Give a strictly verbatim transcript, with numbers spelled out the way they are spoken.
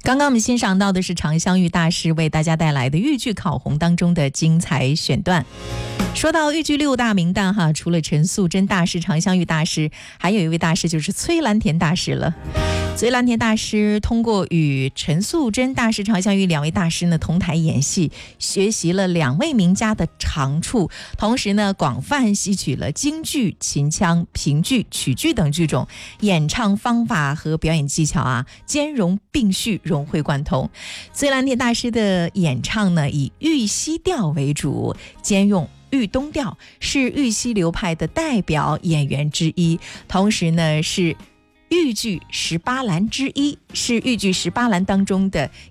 刚刚我们欣赏到的是常香玉大师为大家带来的豫剧考红当中的精彩选段。说到豫剧六大名旦哈，除了陈素贞大师、常香玉大师，还有一位大师就是崔兰田大师了。崔兰田大师通过与陈素贞大师、常香玉两位大师呢同台演戏，学习了两位名家的长处，同时呢广泛吸取了京剧、秦腔、评剧、曲剧等剧种，演唱方法和表演技巧啊兼容并蓄，融会贯通。崔兰田大师的演唱呢以豫西调为主，兼用豫东调，是豫西流派的代表演员之一，同时呢是豫剧十八兰之一，是豫剧十八兰当中的